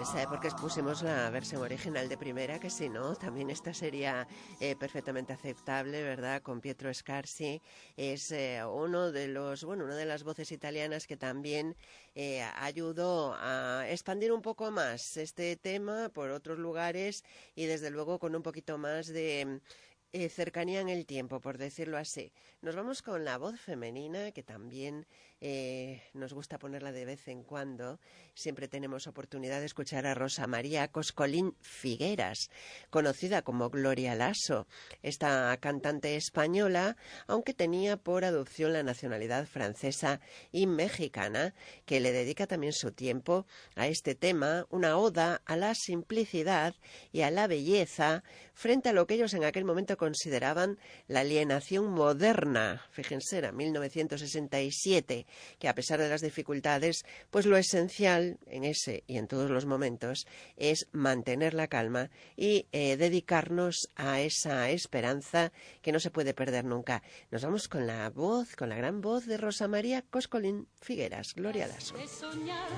por qué pusimos la versión original de primera, que si no, también esta sería perfectamente aceptable, ¿verdad? Con Pietro Scarsi, es una de las voces italianas que también ayudó a expandir un poco más este tema por otros lugares y desde luego con un poquito más de cercanía en el tiempo, por decirlo así. Nos vamos con la voz femenina, que también nos gusta ponerla de vez en cuando. Siempre tenemos oportunidad de escuchar a Rosa María Coscolín Figueras, conocida como Gloria Lasso, esta cantante española, aunque tenía por adopción la nacionalidad francesa y mexicana, que le dedica también su tiempo a este tema, una oda a la simplicidad y a la belleza frente a lo que ellos en aquel momento consideraban la alienación moderna. Fíjense, era 1967, que a pesar de las dificultades, pues lo esencial en ese y en todos los momentos es mantener la calma y dedicarnos a esa esperanza que no se puede perder nunca. Nos vamos con la voz, con la gran voz de Rosa María Coscolín Figueras, Gloria Lasso.